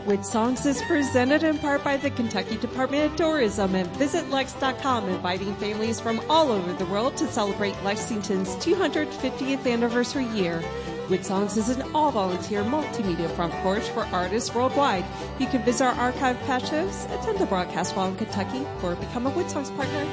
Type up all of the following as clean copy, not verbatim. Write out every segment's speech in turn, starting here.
With Songs is presented in part by the Kentucky Department of Tourism and VisitLex.com, inviting families from all over the world to celebrate Lexington's 250th anniversary year. With Songs is an all-volunteer multimedia front porch for artists worldwide. You can visit our archive past shows, attend the broadcast while in Kentucky, or become a With Songs partner.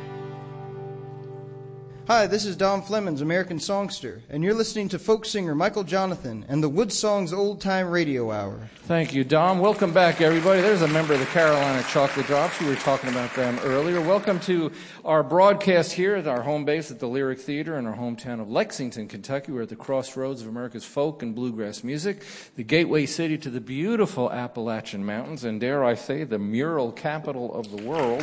Hi, this is Don Flemons, American Songster, and you're listening to folk singer Michael Jonathan and the Wood Songs Old Time Radio Hour. Thank you, Don. Welcome back, everybody. There's a member of the Carolina Chocolate Drops. We were talking about them earlier. Welcome to our broadcast here at our home base at the Lyric Theater in our hometown of Lexington, Kentucky. We're at the crossroads of America's folk and bluegrass music, the gateway city to the beautiful Appalachian Mountains, and dare I say, the mural capital of the world.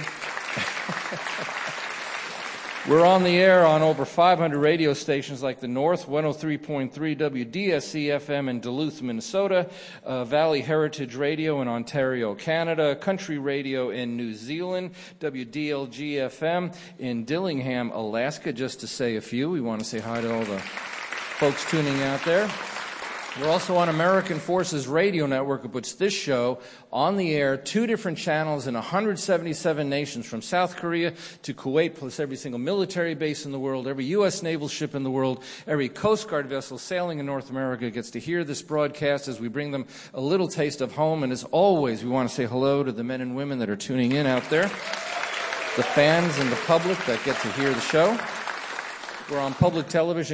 We're on the air on over 500 radio stations like the North, 103.3 WDSC-FM in Duluth, Minnesota, Valley Heritage Radio in Ontario, Canada, Country Radio in New Zealand, WDLG-FM in Dillingham, Alaska, just to say a few. We want to say hi to all the folks tuning out there. We're also on American Forces Radio Network, which puts this show on the air, 2 different channels in 177 nations, from South Korea to Kuwait, plus every single military base in the world, every U.S. naval ship in the world, every Coast Guard vessel sailing in North America gets to hear this broadcast as we bring them a little taste of home. And as always, we want to say hello to the men and women that are tuning in out there, the fans and the public that get to hear the show. We're on public television